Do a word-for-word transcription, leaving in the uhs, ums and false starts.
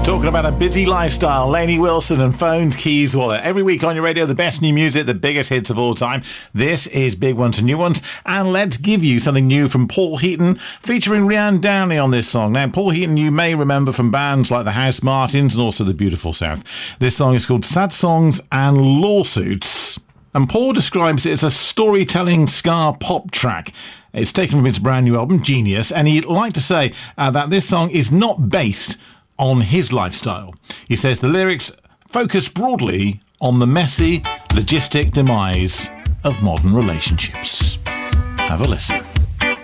Talking about a busy lifestyle, Lainey Wilson and Phones, Keys, Wallet. Every week on your radio, the best new music, the biggest hits of all time. This is Big Ones and New Ones. And let's give you something new from Paul Heaton, featuring Rianne Downey on this song. Now, Paul Heaton, you may remember from bands like the House Martins and also the Beautiful South. This song is called Sad Songs and Lawsuits. And Paul describes it as a storytelling ska pop track. It's taken from his brand new album, Genius, and he'd like to say uh, that this song is not based on his lifestyle. He says the lyrics focus broadly on the messy, logistic demise of modern relationships. Have a listen.